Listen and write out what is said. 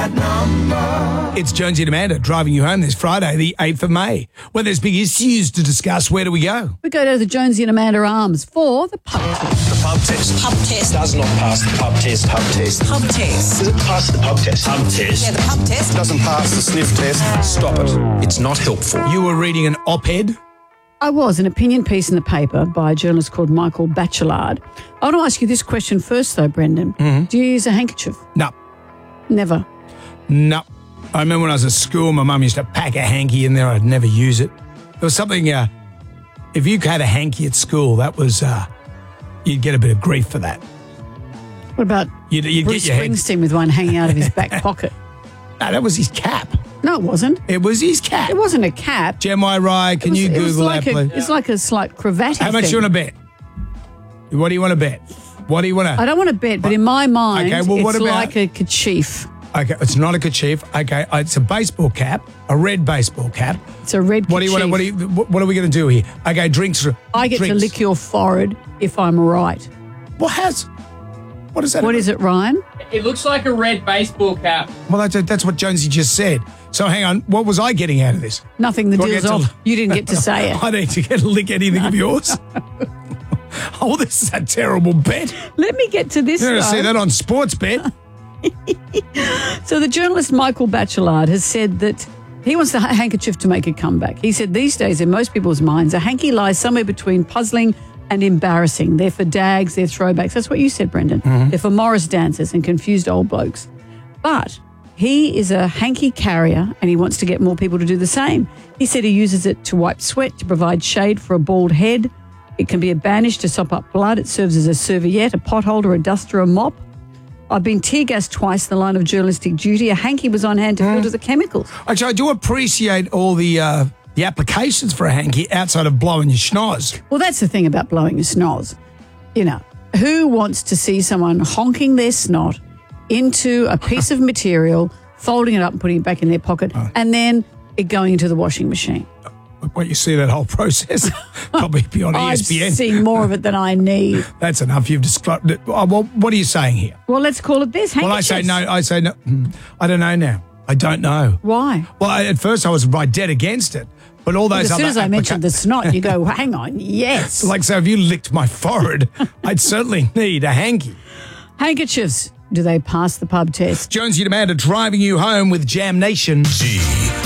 that number. It's Jonesy and Amanda driving you home this Friday, the 8th of May. When there's big issues to discuss, where do we go? We go to the Jonesy and Amanda Arms for the pub test. The pub test. Pub test. Does not pass the pub test. Pub test. Pub test. Does it pass the pub test? Pub test. Yeah, the pub test. Doesn't pass the sniff test. Stop it. It's not helpful. You were reading an op-ed. I was, an opinion piece in the paper by a journalist called Michael Bachelard. I want to ask you this question first, though, Brendan. Mm-hmm. Do you use a handkerchief? No. Never. No. I remember when I was at school, my mum used to pack a hanky in there. I'd never use it. There was something, if you had a hanky at school, that was, you'd get a bit of grief for that. What about You'd Bruce get your head. Springsteen with one hanging out of his back pocket? No, that was his cap. No, it wasn't. It was his cap. It wasn't a cap. Am I right? Can you Google that, please? It's like a slight cravat. How much do you want to bet? What do you want to bet? What do you want to... I don't want to bet, but in my mind, Okay, well, what it's about- like a kerchief. Okay, it's not a kerchief. Okay, it's a baseball cap, a red baseball cap. It's a red What do kerchief. you want? What are we going to do here? Okay, drinks. I get to lick your forehead if I'm right. What is that? What is it, Ryan? It looks like a red baseball cap. Well, that's what Jonesy just said. So hang on, what was I getting out of this? Nothing. The Do I deal's get to- off. You didn't get to say it. I need to get lick anything of yours. Oh, this is a terrible bet. Let me get to this. You're going to though. see that on Sports Bet. So the journalist Michael Bachelard has said that he wants the handkerchief to make a comeback. He said these days in most people's minds, a hanky lies somewhere between puzzling and embarrassing. They're for dags, they're throwbacks. That's what you said, Brendan. Mm-hmm. They're for Morris dancers and confused old blokes. But he is a hanky carrier and he wants to get more people to do the same. He said he uses it to wipe sweat, to provide shade for a bald head. It can be a bandage to sop up blood. It serves as a serviette, a potholder, a duster, a mop. I've been tear gassed twice in the line of journalistic duty. A hanky was on hand to filter the chemicals. Actually, I do appreciate all the applications for a hanky outside of blowing your schnoz. Well, that's the thing about blowing your snoz. You know, who wants to see someone honking their snot into a piece of material, folding it up and putting it back in their pocket, and then it going into the washing machine? Well, you see that whole process, probably be on I've ESPN. seen more of it than I need. That's enough. You've described it. Well, what are you saying here? Well, let's call it this. Well, I say no. I say no. I don't know now. I don't know. Why? Well, at first I was right dead against it, but all those As other soon as I mentioned the snot, you go, hang on, yes. like, so if you licked my forehead, I'd certainly need a hanky. Handkerchiefs, do they pass the pub test? Jonesy and Amanda driving you home with Jam Nation. G.